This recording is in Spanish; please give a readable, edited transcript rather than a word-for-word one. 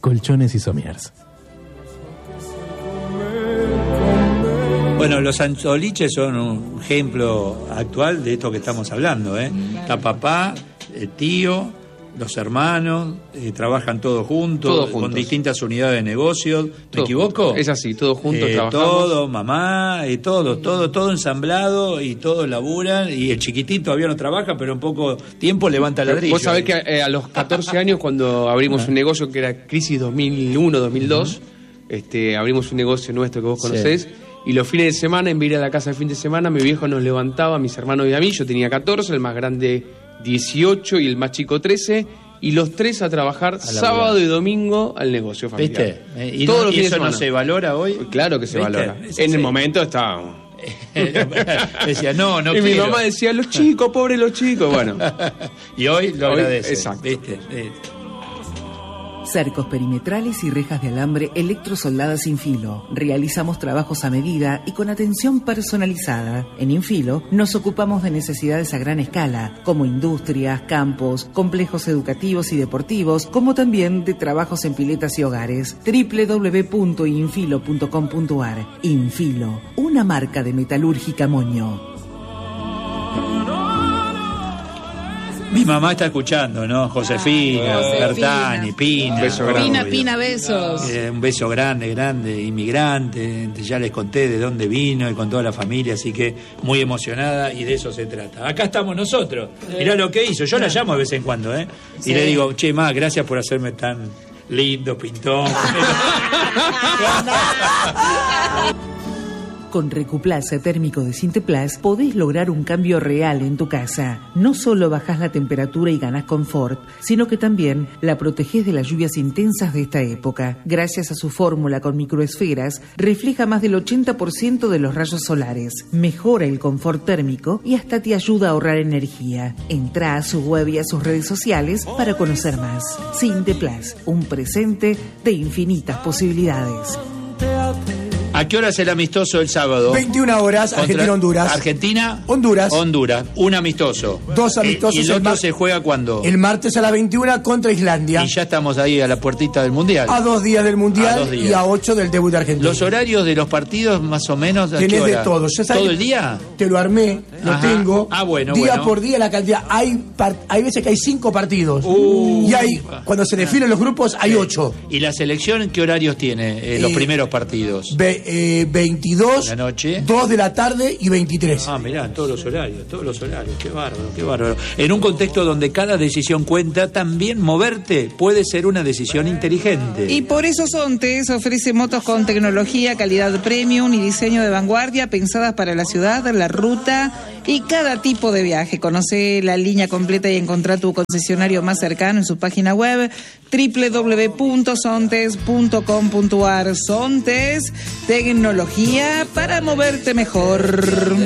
Colchones y Somiers. Bueno, los Ansoliches son un ejemplo actual de esto que estamos hablando, ¿eh? Está papá, el tío, los hermanos, trabajan todos juntos, con distintas unidades de negocios. ¿Me equivoco? Es así, todos juntos trabajamos. Todo, mamá, todo ensamblado y todos laburan. Y el chiquitín todavía no trabaja, pero en poco tiempo levanta ladrillo. Vos sabés que a los 14 años, cuando abrimos un negocio que era crisis 2001-2002, abrimos un negocio nuestro que vos conocés. Sí. Y los fines de semana, en vez de ir a la casa el fin de semana, mi viejo nos levantaba, mis hermanos y a mí. Yo tenía 14, el más grande 18 y el más chico 13. Y los tres a trabajar sábado y domingo al negocio familiar. ¿Viste? ¿Y todos los fines de semana no se valora hoy? Claro que se valora. En el momento estábamos. Decía, no y mi mamá decía, los chicos, pobres los chicos. Bueno. Y hoy lo agradece. Exacto. ¿Viste? Cercos perimetrales y rejas de alambre electrosoldadas sin filo. Realizamos trabajos a medida y con atención personalizada. En Infilo nos ocupamos de necesidades a gran escala, como industrias, campos, complejos educativos y deportivos, como también de trabajos en piletas y hogares. www.infilo.com.ar. Infilo, una marca de metalúrgica Moño. Mi mamá está escuchando, ¿no? Josefina, Bertani, Pina. Un beso grande. Pina, besos. Un beso grande, inmigrante. Ya les conté de dónde vino y con toda la familia, así que muy emocionada y de eso se trata. Acá estamos nosotros. Mirá lo que hizo. Yo la llamo de vez en cuando, ¿eh? Sí. Y le digo, che, ma, gracias por hacerme tan lindo, pintón. Con Recuplace térmico de Sinteplas podés lograr un cambio real en tu casa. No solo bajás la temperatura y ganás confort, sino que también la protegés de las lluvias intensas de esta época. Gracias a su fórmula con microesferas, refleja más del 80% de los rayos solares, mejora el confort térmico y hasta te ayuda a ahorrar energía. Entrá a su web y a sus redes sociales para conocer más. Sinteplas, un presente de infinitas posibilidades. ¿A qué hora es el amistoso el sábado? 21 horas, Argentina-Honduras. ¿Argentina? Honduras. Un amistoso. Dos amistosos. ¿Y el otro se juega cuándo? El martes a las 21 contra Islandia. Y ya estamos ahí a la puertita del Mundial. A 2 días del Mundial y a 8 del debut de Argentina. ¿Los horarios de los partidos más o menos? ¿A Tenés qué hora? de todo. ¿Todo el día? Te lo armé, lo tengo. Bueno. Día por día la cantidad. Hay veces que hay 5 partidos. Y hay, cuando se definen los grupos, hay 8. ¿Y la selección qué horarios tiene los primeros partidos? 22, la noche, 2 de la tarde y 23. Mirá, todos los horarios, qué bárbaro. En un contexto donde cada decisión cuenta, también moverte puede ser una decisión inteligente. Y por eso Sontes ofrece motos con tecnología, calidad premium y diseño de vanguardia pensadas para la ciudad, la ruta y cada tipo de viaje. Conoce la línea completa y encontrá tu concesionario más cercano en su página web www.sontes.com.ar. Sontes, tecnología para moverte mejor.